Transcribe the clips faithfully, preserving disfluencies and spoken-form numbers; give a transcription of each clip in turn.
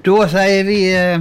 Då säger vi eh,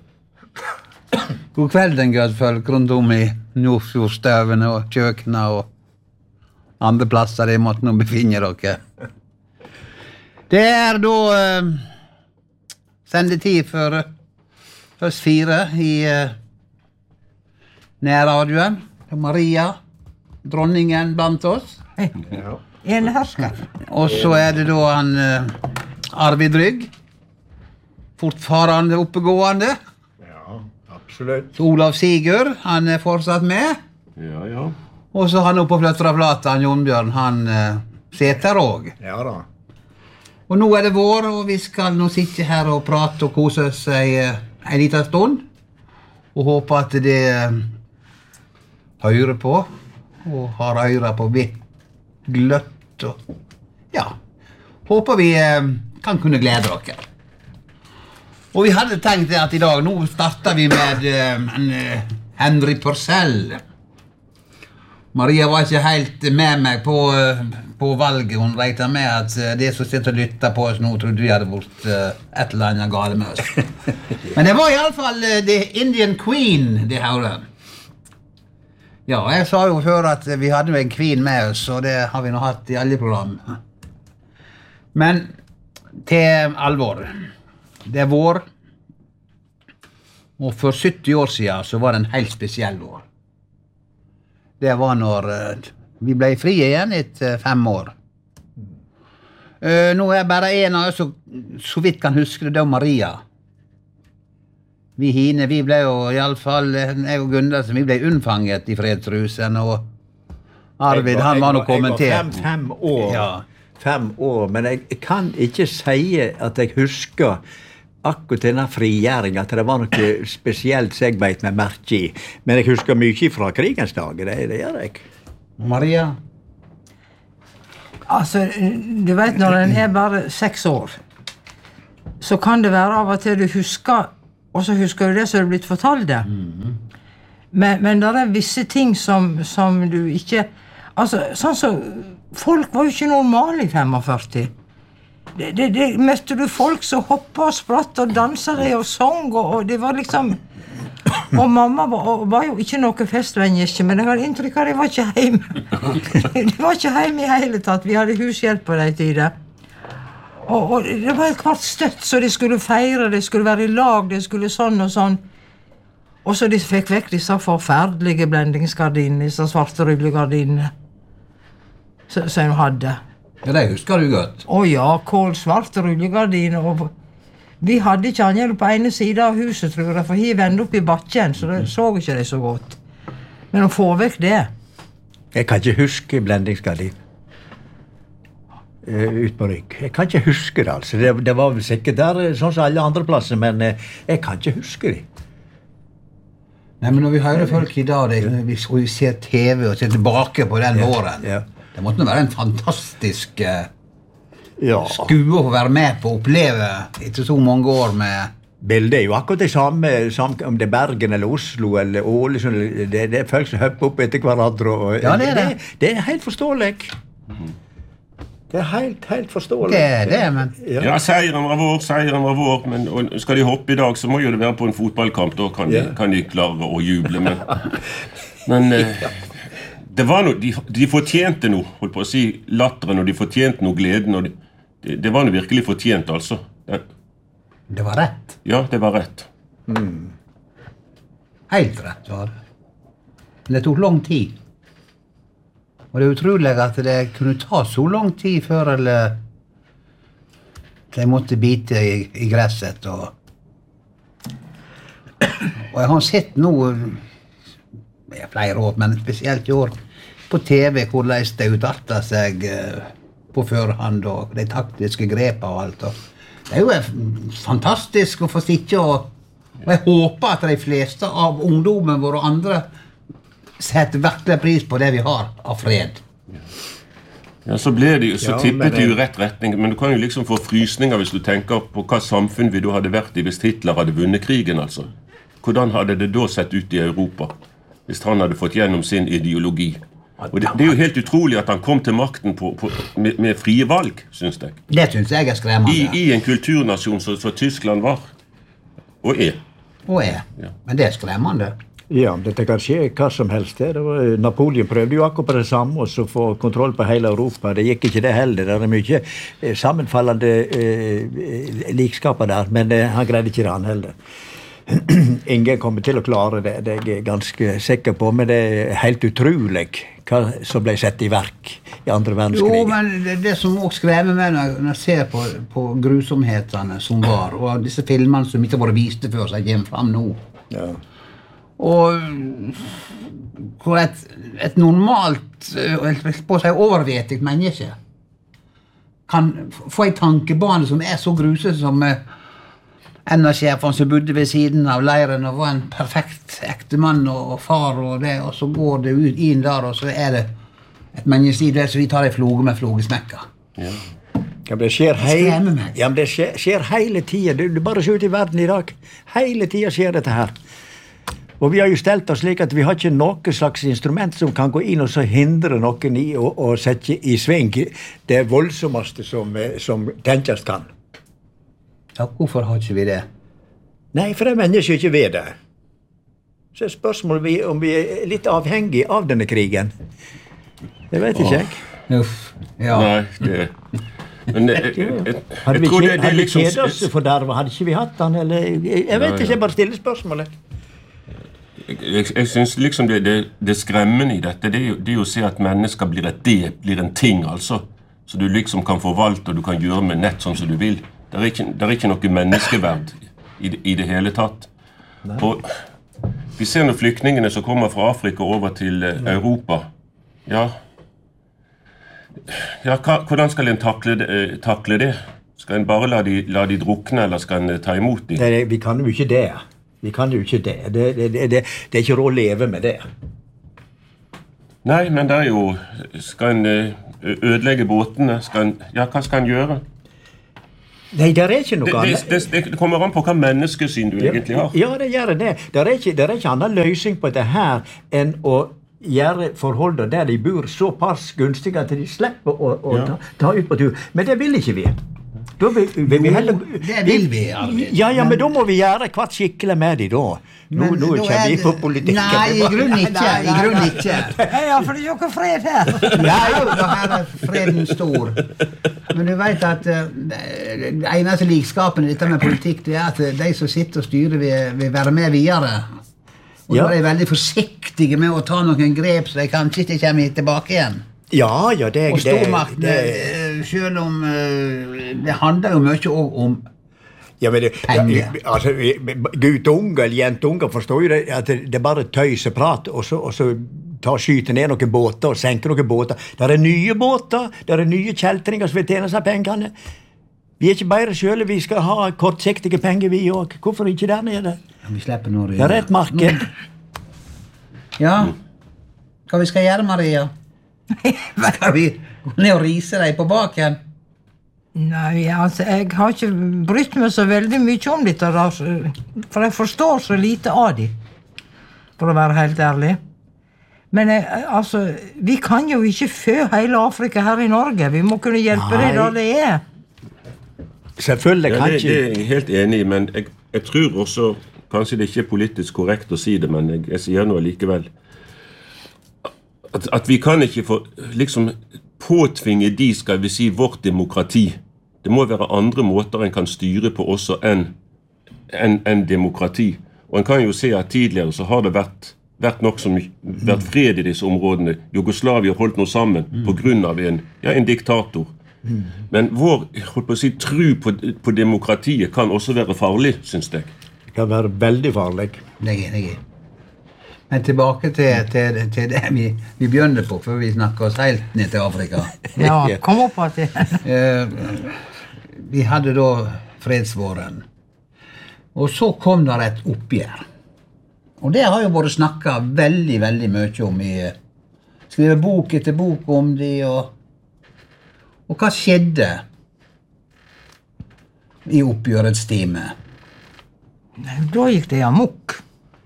god kvelden, gudfolk, rundt om i Nordfjordstøven og kjøkene og andre plasser det måtte nå befinne dere. Det er da eh, sendetid for først fire i eh, nærradioen. Maria, dronningen blant oss. Ja. En hersker. Og så er det da han eh, Arvid Rygg. Fortfarande oppegående. Ja, absolutt. Så Olav Sigurd, han er fortsatt med. Ja, ja. Og så han oppe på Fløtt fra Plata, han Jon Bjørn, han eh, seter også. Ja da. Og nå er det vår, og vi skal nå sitte her og prate og kose oss en, en liten stund. Og håpe at det eh, hører på, og har øyre på vidt gløtt. Og, ja, håper vi eh, kan kunne glede dere. Og vi hadde tenkt at i dag, nå starter vi med uh, en, uh, Henry Purcell. Maria var ikke helt med meg på, uh, på valget. Hun regnet med at uh, det som sitter og lytter på oss nå, trodde vi hadde vært uh, et eller annet gale med oss. Men det var i alle fall uh, The Indian Queen, det hører. Ja, jeg sa jo før at vi hadde en queen med oss, og det har vi nå hatt i alle program. Men til alvor. Det er vår, og for sytti år siden så var det en helt spesiell vår. Det var når uh, vi ble frie igjen etter uh, fem år. Uh, nå er bare en av oss så, så vidt kan huske det, det var Maria. Vi hine, vi ble jo i alle fall, jeg og Gundersen, vi ble unnfanget i fredsrusen, og Arvid, var, han var nå kommentert. Jeg var fem, fem år. Ja. Fem år, men jeg kan ikke si at jeg husker akkurat denne frigjeringen, at det var noe spesielt som jeg vet med merke i. Men jeg husker mye fra krigens dag, det, det gjør jeg. Maria? Altså, du vet, når en er bare seks år, så kan det være av og til du husker, og så husker du det som er blitt fortalt det. Mm. Men, men det er visse ting som, som du ikke... Altså, sånn som... Folk var jo ikke normale i femogførti. Det, det, det møtte du folk som hoppet og spratt og danset og sang, og, og det var liksom... Og mamma var, og var jo ikke noe festvenniske, men jeg hadde inntrykk av at jeg var ikke hjemme. Det var ikke hjemme i hele tatt. Vi hadde hushjelp på de tider. Og, og det var et kvart støtt, så de skulle feire, de skulle være i lag, de skulle sånn og sånn. Og så de fikk vekk disse forferdelige blendingsgardinene, disse svarte rullegardinene. Som hun hadde. Ja, det husker du godt. Å ja, kålsvarte rullegardiner. Og vi hadde ikke angjeldelig på ene siden av huset, tror jeg, for jeg vendte opp i bakken, så det så ikke det så godt. Men å få vekk det. Jeg kan ikke huske blendingsgardin. Uh, ut på rygg. Jeg kan ikke huske det, altså. Det, det var vel sikkert der, sånn som alle andre plasser, men uh, jeg kan ikke huske det. Nei, men når vi hører folk i dag, det, vi, vi ser T V og ser tilbake på den våren, ja. Det måtte være en fantastisk uh, ja. skue å få være med på å oppleve etter så mange år med... Bildet er jo akkurat det samme, samme om det er Bergen eller Oslo eller Ålesund, det, det er folk som hopper opp etter hverandre. Og, ja, det er det. Det, det er helt forståelig. Det er helt, helt forståelig. Det er det, men... Ja, ja seieren var vår, seieren var vår, men og skal de hoppe i dag, så må jo det være på en fotballkamp, da kan de, ja. kan de klare å juble, men... men eh, det var noe, de, de fortjente noe, holdt på å si, latteren, og de fortjente noe gleden, og de, det, det var noe virkelig fortjent, altså. Det, det var rett. Ja, det var rett. Mm. Helt rett var det. Men det tok lang tid. Og det er utrolig at det kunne ta så lang tid før eller de måtte bite i, i gresset. Og, og jeg har sett noe, jeg flere år, men spesielt i år, på T V, hvordan det utarter seg uh, på førhånd, og de taktiske grepene og alt. Og det er jo fantastisk å få sitte, og, og jeg håper at de fleste av ungdommen våre og andre setter virkelig pris på det vi har av fred. Ja, så ble det jo, så ja, tippet det det... jo rett retning, men du kan jo liksom få frysninger hvis du tenker på hva samfunn vi da hadde vært i hvis Hitler hadde vunnet krigen, altså. Hvordan hadde det da sett ut i Europa, hvis han hadde fått gjennom sin ideologi? Og det, det er jo helt utrolig at han kom til makten på, på, med, med frie valg, synes jeg. Det synes jeg er skremmende. I, i en kulturnasjon som, som Tyskland var. Og er. Og er. Ja. Men det er skremmende. Ja, dette kan skje hva som helst. Det var, Napoleon prøvde jo akkurat på det samme, og så få kontroll på hele Europa. Det gikk ikke det heller. Det er mye eh, sammenfallende eh, likskaper der, men eh, han greide ikke det han heller. Ingen kommer til å klare det, det er jeg ganske sikker på, men det er helt utrolig hva som ble sett i verk i andre verdenskrig. Jo, men det, det som også skrev meg når, når jeg ser på, på grusomhetene som var, og disse filmene som ikke var viste før, så jeg kommer frem nå. Ja. Og hvor et, et normalt, på å si overvetig menneske, kan få en tankebane som er så gruset som en av sjefene som bodde ved siden av leiren og var en perfekt ektemann og, og far og det, og så går det ut inn der, og så er det et menneskeliv der, så vi tar en floge med flogesmekka. Ja. Ja, det skjer, hei... ja, men det skjer, skjer hele tiden. Du, du bare ser ut i verden i dag. Hele tiden skjer dette her. Og vi har jo stelt oss slik at vi har ikke noe slags instrument som kan gå inn og så hindre noen i å, å sette i sving det voldsommeste som, som tenkes kan. Ja, hvorfor har ikke vi det? Nei, for det er mennesker ikke ved det. Så er spørsmålet om vi er litt avhengig av denne krigen. Det vet ikke jeg. Uff, ja. Nei, det... Men jeg, jeg, jeg, jeg, hadde vi tror det, det hadde liksom... kjedet oss for derva, hadde ikke vi hatt den, eller... Jeg, jeg vet Ja, ja. ikke, jeg bare stiller spørsmålet. Jeg, jeg, jeg synes liksom det, det, det skremmende i dette, det er, jo, det er jo å se at mennesker blir et det, blir en ting, altså. Så du liksom kan forvalte, og du kan gjøre med nett sånn som du vil. Det er ikke, det er ikke noe menneskeverd i det, i det hele tatt. Nei. Og vi ser når flyktningene som kommer fra Afrika over til eh, Europa. Ja, ja hva, hvordan skal en takle det, eh, takle det? Skal en bare la de, la de drukne, eller skal en ta imot dem? Nei, vi kan jo ikke det. Vi kan jo ikke det. Det, det, det, det, det er ikke råd å leve med det. Nei, men det er jo... Skal en ødelegge båtene? Skal en, ja, hva skal en gjøre? Nei, det er ikke noe det, annet. Det, det, det kommer an på hva menneskesyn du ja, egentlig har. Ja, det gjør det. Det er ikke, det er ikke annen løsning på dette her enn å gjøre forholdene der de bor såpass gunstige at de slipper å, å ja. ta, ta ut på tur. Men det vil ikke vi. Da vil, vil vi heller, det vil vi, Arvid. Ja, ja, men, men da må vi gjøre hvert skikkelig med de da. Nå, men, nå kommer vi på politikken. Nei, i grunnen ikke. I grunnen ikke. Ja, for det er jo ikke fred her. Ja, jo, da her er freden stor. Men du vet at uh, det eneste likskapen i dette med politikk, det er at de som sitter og styrer vil, vil være med videre. Og ja. Da er de veldig forsiktige med å ta noen grep, så de kanskje ikke kommer tilbake igjen. Ja, ja, det... Og stormakt, det, det, selv om uh, det handler jo mye også om ja, men det, ja, altså, guttunge eller jentunge forstår jo det, at det, det er bare tøys og prat, og så, og så ta skyte ned noen båter og senke noen båter. Det er nye båter, det er nye kjeltringer som vil tjene seg pengene. Vi er ikke bare selv, vi skal ha kortsiktige penger vi også. Hvorfor ikke der nede? Ja, vi slipper når det er et marked. Ja, hva vi skal gjøre, Maria? Skal vi gå ned og rise deg på baken? Nei, altså, jeg har ikke brytt meg så veldig mye om dette, for jeg forstår så lite av de, for å være helt ærlig. Men jeg, altså, vi kan jo ikke fø hele Afrika her i Norge. Vi må kunne hjelpe det da det er. Selvfølgelig kan ja, det, ikke... det er jeg helt enig i, men jeg, jeg tror også, kanskje det ikke er politisk korrekt å si det, men jeg, jeg sier noe likevel. At, at vi kan ikke få, liksom, påtvinge de, skal vi si, vårt demokrati. Det må være andre måter en kan styre på også enn en, en demokrati. Og en kan jo se at tidligere så har det vært, vært nok som vært fred i disse områdene. Jugoslavia holdt noe sammen på grunn av en, ja, en diktator. Men vår, holdt på å si, tro på, på demokratiet kan også være farlig, synes jeg. Det kan være veldig farlig. Det er det. Men tilbake til, til, til det vi, vi begynner på, før vi snakker oss helt ned til Afrika. Ja, kom opp at det. Vi hadde da fredsvåren. Og så kom der et oppgjør. Og det har jo vært snakket veldig, veldig mye om. I skriver bok etter bok om det, og, og hva skjedde i oppgjørets time? Da gikk det amok.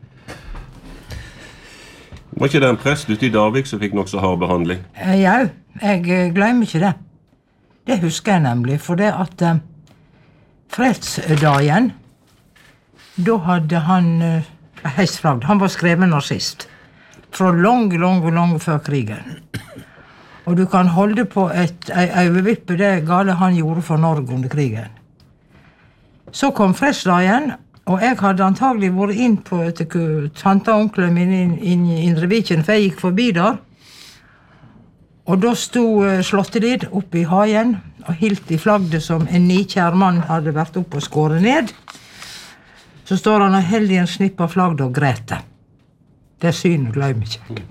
Var ikke det en prest ute i Davik som fikk nok så hard behandling? Ja, jeg glemmer ikke det. Det husker jeg nemlig, for det at eh, fredsdagen, da hadde han uh, heisflagg. Han var skrevet nazist. Fra lang, lang, lang før krigen. Og du kan holde på et øyevippe det gale han gjorde for Norge under krigen. Så kom fredsdagen, og jeg hadde antagelig vært inn på til tante og onkelen min inn, inn i Indre Viken, for jeg gikk forbi der. Og da stod uh, Slåttelid oppe i hagen og hilt i flagget som en nikjær mann hadde vært oppe og skåret ned. Så står han og held i en snipp av flagget og græter. Det synet glemmer ikke.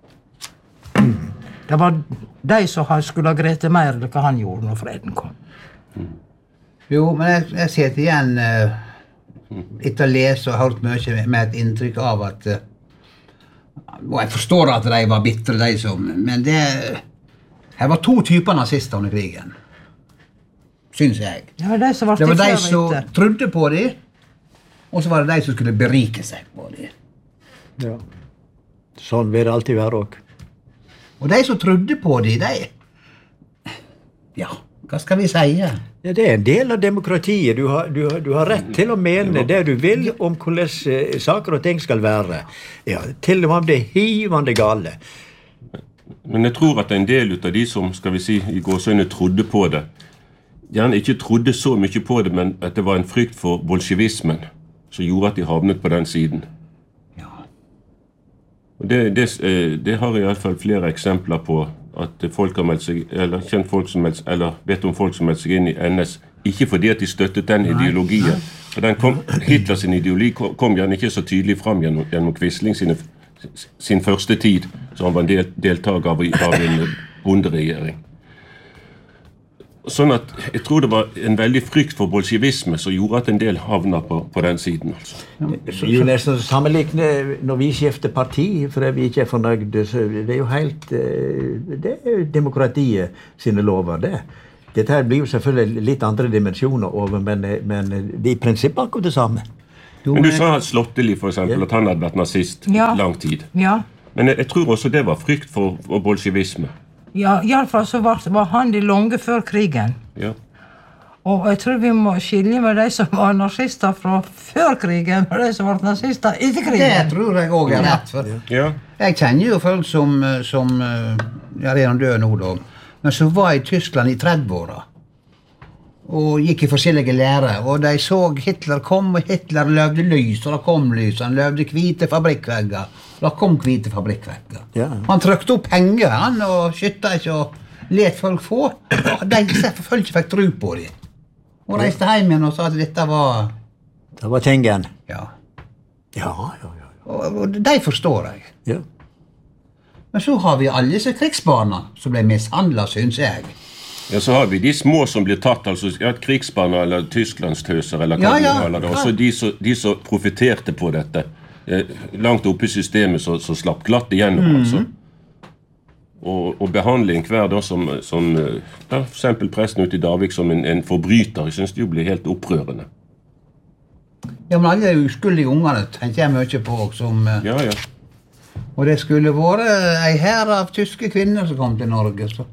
Det var de som skulle ha grætet mer enn hva han gjorde når freden kom. Jo, men jeg, jeg sitter igjen uh, etter å lese og hørt mye med et inntrykk av at uh, og jeg forstår at de var bittre, de som, men det her var to typer nazister under krigen, synes jeg. Ja, de som var det var de som etter. trodde på dem, og så var det de som skulle berike seg på dem. Ja. Sånn vil det alltid være også. Og de som trodde på dem, de, ja, hva skal vi si? Ja, det er en del av demokratiet. Du har, du, har, du har rett til å mene det du vil om hvordan uh, saker og ting skal være. Ja, til og med det hivende gale. Men jeg tror at en del av de som, skal vi si, i gåsøyne trodde på det, gjerne ikke trodde så mye på det, men at det var en frykt for bolsjevismen som gjorde at de havnet på den siden. ja. Og det, det, det har jeg i hvert fall flere eksempler på, at folk har meldt seg, eller kjent folk som meldt, eller vet om folk som meldt seg inn i N S, ikke fordi at de støttet den ideologien. For den kom, Hitler sin ideologi kom, kom gjerne ikke så tydelig frem gjennom, gjennom Quisling sine, sin første tid, så han var en del, deltaker av, av en bonderegjering. Sånn at jeg tror det var en veldig frykt for bolsjevisme som gjorde at en del havna på, på den siden. Altså. Det er jo nesten sammenlignende når vi skifter parti, for vi ikke er fornøyde, så det er jo helt, det er jo demokratiet sine lover, det. Dette her blir jo selvfølgelig litt andre dimensjoner over, men, men det er i prinsippet akkurat det samme. Men du sa at Slåtteli for eksempel, at han hadde vært nazist Ja. lang tid. Ja. Men jeg, jeg tror også det var frykt for, for bolsjevisme. Ja, i alle fall så var, var han de lange før krigen. Ja. Og jeg tror vi må skilje med de som var nazister fra før krigen, og de som var nazister etter Det krigen. tror jeg også er rett. For. Ja. Jeg kjenner jo folk som, som ja, er døde nå da, men som var i Tyskland i trettiåra. Og gikk i forskjellige lærer, og de så Hitler kom, og Hitler løvde lys, og da kom lys, han løvde hvite fabrikkvegger, og da kom hvite fabrikkvegger. Ja. Han trykte opp penger, han, og skytta ikke, og let folk få, og de selvfølgelig ikke fikk tro på dem. Og reiste hjem igjen og sa at dette var, Det var tingen. ja, Ja, ja, ja. og, og de forstår jeg. ja. Men så har vi alle disse krigsbarna som ble mishandlet, synes jeg. Ja, så har vi de små som blir tatt, altså ja, krigsbarna eller tysklandstøser, eller hva Ja, ja. du kaller det. Og så de, som- de som profiterte på dette, eh, langt oppe i systemet, så, så slapp glatt igjennom, altså. Og, og behandling hver da som, som eh, ja, for eksempel presten ute i Davik som en, en forbryter, jeg synes det jo blir helt opprørende. Ja, men alle de uskyldige ungene tenker jeg mye på, som, eh, Ja, ja. og det skulle vært ei hær av tyske kvinner som kom til Norge, så.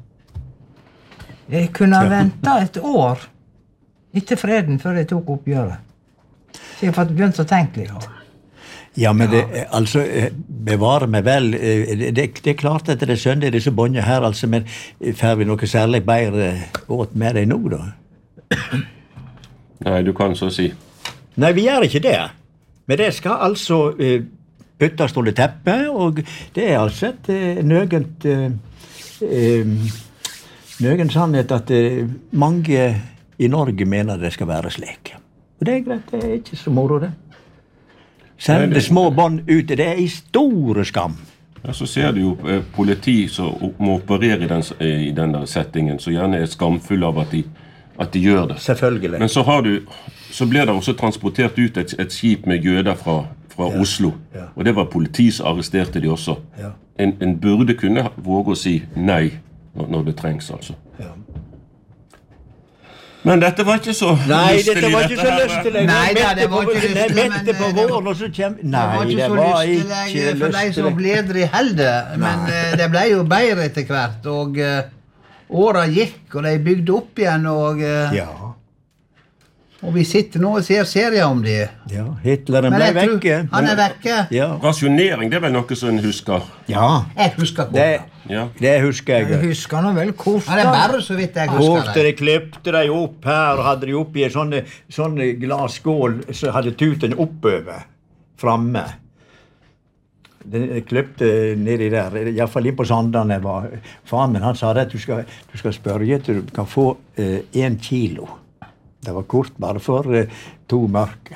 Jeg kunne ha ventet et år etter freden før jeg tok oppgjøret. Så jeg har fått begynt å tenke litt. Ja, men det, eh, altså, eh, bevare meg vel, eh, det, det, det er klart at det er skjønner disse båndene her, altså, men eh, får vi noe særlig bedre åt med deg nå, da? Nei, du kan så si. Nei, vi gjør ikke det. Men det skal altså eh, byttes under teppet, og det er altså et eh, nøgent eh, eh, nøgen sannhet at eh, mange i Norge mener det skal være slik. Og det er greit, det er ikke så moro det. Sende små bånd ute, det er i store skam. Ja, så ser du jo eh, politi som o- må operere i den, s- eh, i den der settingen, så gjerne er skamfull av at de, at de gjør det. Selvfølgelig. Men så, har du, så blir det også transportert ut et, et skip med jøder fra, fra Ja, Oslo. ja. Og det var politi som arresterte de også. Ja. En, en burde kunne ha- våge å si nei når, når det trengs, altså. Ja. Men dette var ikke så Nei, lystelig, dette var ikke så her. lystelig. Nei, da, det var ikke lystelig, men, Vente på eh, det var- våren, og så kjem... Det Nei, var ikke det så var lystelig ikke for de som lystelig. ble edre i heldet, men eh, det ble jo bedre etter hvert, og uh, åra gikk, og de bygde opp igjen, og uh, Ja. Og vi sitter nå og ser serier om det. Ja, Hitleren Men ble jeg tror vekke. han er vekke. Ja, Rasjonering, det er vel noe som en husker. ja. Jeg husker Det, kortet. Ja. det husker Jeg jeg. husker nå vel Han er kortet. bare så vidt jeg husker Korte, det. de klippte de opp her, og hadde de oppi en sånn, sånn glasskål, så hadde tuten oppover, framme. De klippte nedi der, i hvert fall inn på Sandane var. Faren min, han sa det at du skal, du skal spørre til du kan få eh, en kilo. Det var kort bare for eh, to mørke.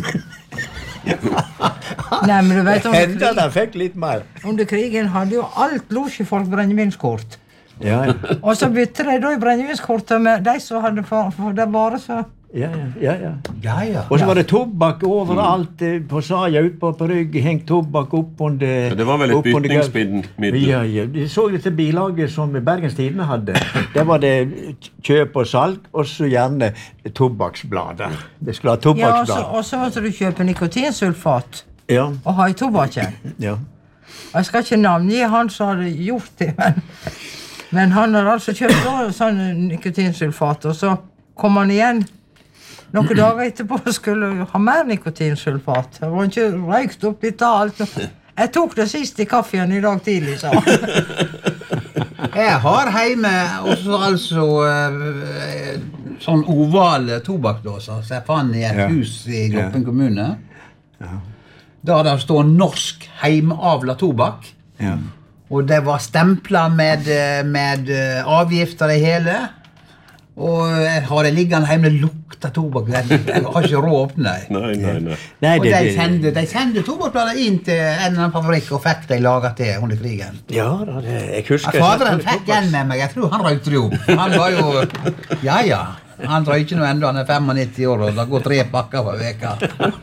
Nei, men du vet, under, Enda krig, de fikk litt mer. under krigen hadde jo alt losjefolk brennevinskort. Ja, ja. Og så bytte de da i brennevinskortet med de som hadde for, for det bare så... Ja, ja, ja, ja. Ja, ja. Og så var det tobakk overalt. eh, På saja ut på, på rygg, hengt tobakk opp under... Ja, det var vel et opp under gulv. bytningsmiddel. Ja, ja. De så dette bilaget som Bergens Tidende hadde. Der var det kjøp og salg, og så gjerne tobakksblader. Det skulle ha Ja, og så, tobakksblad. og så måtte du kjøpe nikotinsulfat Ja, og ha i tobakken. ja. Jeg skal ikke navngi han som hadde gjort det, men, men han hadde altså kjøpt da sånn nikotinsulfat, og så kom han igjen noen dager etterpå og skulle ha mer nikotinsulfat. Det var ikke røykt opp litt av alt. Jeg tok det sist i kaffen i dag tidlig, sa han. Jeg har hjemme også altså eh, sånn ovale tobakkdåser som jeg fant i et Ja. hus i Gloppen kommune. Der det står norsk heimavla tobakk. Ja. Og det var stemplet med, eh, med eh, avgifter i hele. Og jeg har det liggende hjemme, det lukter tobakk. Jeg, jeg har ikke råd å åpne det. Nei, nei, nei. Nei, Og det, de det, sendte, de sendte tobakkblader inn til en eller annen fabrikk og fikk de laget til under krigen. ja, da, det, jeg Ja, husker... faderen fikk en med meg, jeg tror han røykte det opp. Han var jo, ja ja, han røyker nå enda, han er femognitti år, og det går tre pakker hver veka.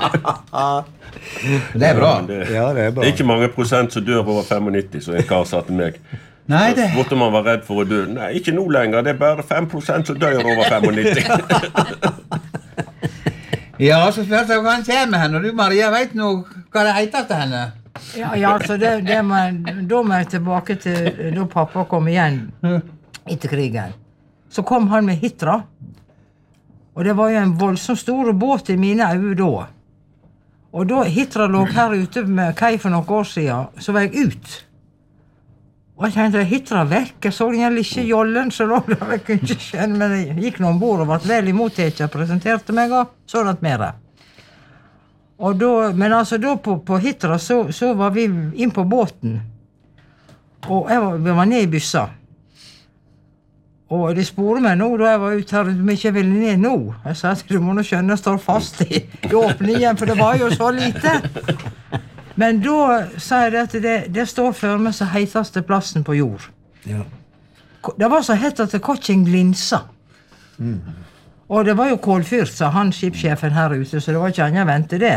Det er bra. Ja, det, Ja, det er bra. det er ikke mange prosent som dør over femognitti, så en kar sa til meg. Nei, det... Hvorfor man var redd for å dø? Nei, ikke nå lenger, det er bare fem prosent som dør over femognitti. Ja, så spørs jeg hva han kommer hen, og du Maria vet nå hva det heter til henne. Ja, ja altså, det, det må, jeg- da må jeg tilbake til da pappa kom igjen etter krigen. Så kom han med Hitra, og det var jo en voldsomt stor båt i mine øyne da. Og da Hitra lå her ute med kai for noen år siden, så var jeg ut. Og jeg tenkte, Hitra vekk, jeg så den lille jollen, så lå der, jeg kunne ikke skjønne, men jeg gikk noen bord og ble vel imottet, jeg presenterte meg, og så det mer. Og da, men altså da på, på Hitra, så, så var vi inn på båten, og jeg var, vi var ned i byssa. Og de sporer meg nå, da jeg var ute her, om ikke jeg ville ned nå. Jeg sa at du må nå skjønne, jeg står fast i, i åpningen, for det var jo så lite. Men da sa jeg det at det, det står for meg så heiteste plassen på jord. Ja. Ko- Det var så hett at det Kotching Glinsa. Og det var jo kålfyrt, sa han skipssjefen her ute, så det var ikke annet å vente det.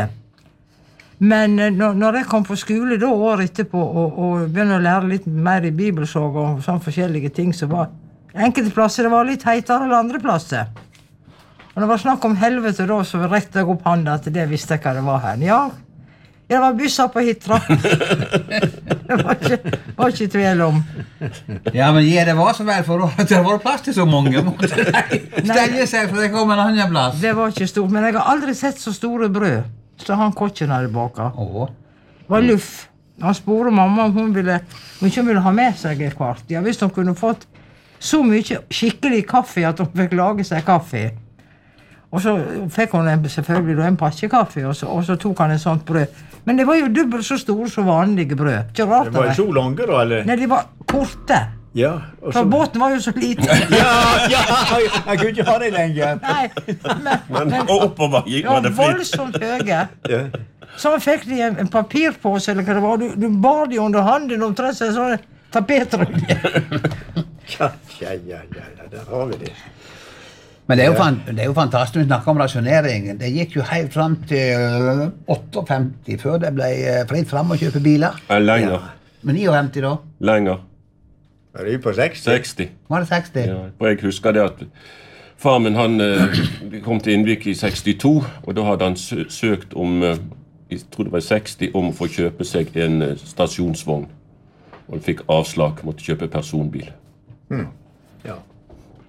Men eh, når, når jeg kom på skole da året etterpå, og, og begynte å lære litt mer i bibelsåg og sånne forskjellige ting, så var enkelte plasser det var litt heitere enn andre plasser. Og når det var snakk om helvete da, så rekte jeg opp handa at det visste jeg hva det var her. Ja, det var byssa på Hitra. Det var ikke, var ikke tvil om. Ja, men ja, det var så vel, for at det var plass til så mange. Måtte de stelle seg for det kom en annen plass. Det var ikke stort, men jeg har aldri sett så store brød så han kokken hadde baka. Åh. Det var luff. Han spurte mamma om hun ville, om ikke hun ville ha med seg et kvart. Ja, hvis hun kunne fått så mye skikkelig kaffe at hun fikk lage seg kaffe. Og så fikk hun en, selvfølgelig da en pakke kaffe, og så, og så tok han en sånt brød. Men det var jo dobbelt så store som vanlige brød. Ikke rart Det var det. så lange da, eller? Nei, de var korte. Ja, og så... For båten var jo så liten. Ja, ja, jeg kunne ikke ha det lenger. Nei, men, Men men og oppover gikk ja, var det fritt. voldsomt høye. Ja. Så fikk de en, en papirpåse, eller hva det var. Du, du bar de under handen, omtrent som en sånn tapetrulle. Ja, ja, ja, ja, ja, der har vi det. Men det er, jo fan, det er jo fantastisk å snakke om rasjonering. Det gikk jo helt fram til femtiåtte, før det ble eh, fritt fram å kjøpe biler. Ja, lenger. Men femtini da? Lenger. Er det på seksti? seksti. Var det seksti? Ja, og jeg husker det at far min han eh, kom til Innvik i sekstito, og da hadde han sø søkt om, eh, jeg tror det var seksti, om å få kjøpe seg en eh, stasjonsvogn. Og han fikk avslag, måtte kjøpe personbil. Ja.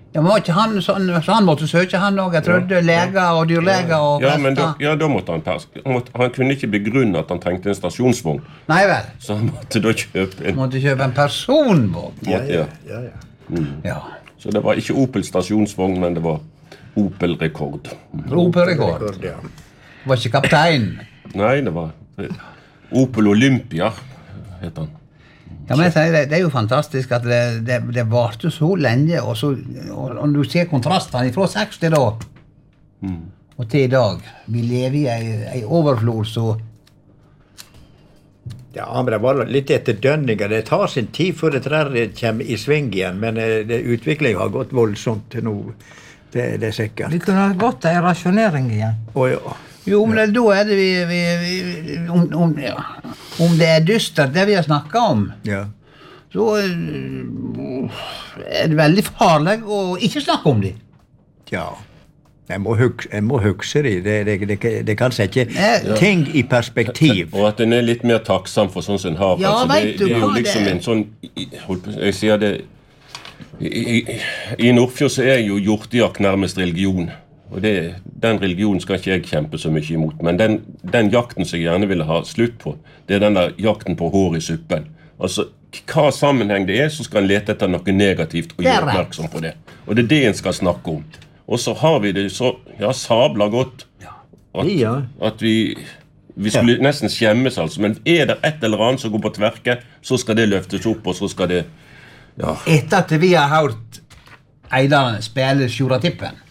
Ja, men var ikke han sånn, så han måtte søke han også, jeg trodde, leger og dyrleger og Ja, men da, prester. ja, da måtte han pers han, måtte, han kunne ikke begrunne at han trengte en stasjonsvogn, Nei vel, så han måtte da kjøpe en. måtte kjøpe en personvogn. Ja, Ja. ja, ja, ja. Ja, Så det var ikke Opel stasjonsvogn, men det var Opel Rekord. Roperekord. Rekord, ja. Var ikke kaptein. Nei, det var Opel Olympia, het han. Ja, men jeg sier det, det er jo fantastisk at det, det, det varte så lenge, og så, og, og du ser kontrastene fra seksti da, og til i dag. Vi lever i ei, ei overflod, så Ja, men det var litt etter dønninger. Det tar sin tid før det der kommer i sving igjen, men eh, det, utviklingen har gått voldsomt til nå. Det, det er sikkert. Vi kunne ha gått ei rasjonering igjen. Å ja. jo, men det, da er det vi, vi, vi om, om, ja. om det er dystert, det vi har snakket om, Ja. så eh, er det veldig farlig å ikke snakke om det. Ja. Jeg må huske, jeg må huske det. Det, det, det, det kan sette Ja. ting i perspektiv. Og at en er litt mer takksom for sånn som en har. Ja, altså, vet det, du det er jo hva det liksom er? en sånn i- holdt på- Jeg sier det I, i, i Nordfjord så er jo hjortejakt nærmest religion. Og det, den religionen skal ikke jeg kjempe så mye imot. Men den, den jakten som jeg gjerne ville ha slutt på, det er den der jakten på hår i suppen. Altså, hva sammenheng det er, så skal en lete etter noe negativt og Det er gjøre rett. oppmerksom på det. Og det er det en skal snakke om. Og så har vi det så ja, sabla godt at, Ja. at vi, vi skulle nesten skjemmes, altså. Men er det et eller annet som går på tverke, så skal det løftes opp, og så skal det ja. Etter at vi har hørt Eiderne spille Sjuratippen,